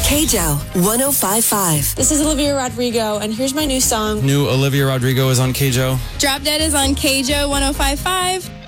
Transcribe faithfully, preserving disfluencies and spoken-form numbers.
K J O one oh five point five. This is Olivia Rodrigo, and here's my new song. New Olivia Rodrigo is on K J O. Drop Dead is on K J O one oh five point five.